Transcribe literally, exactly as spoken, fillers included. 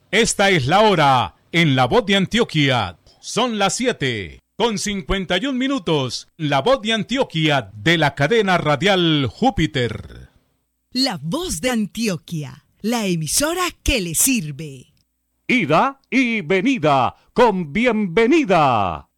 Esta es la hora en La Voz de Antioquia. Son las siete con cincuenta y un minutos. La Voz de Antioquia de la cadena radial Júpiter. La Voz de Antioquia, la emisora que le sirve. Ida y venida con bienvenida.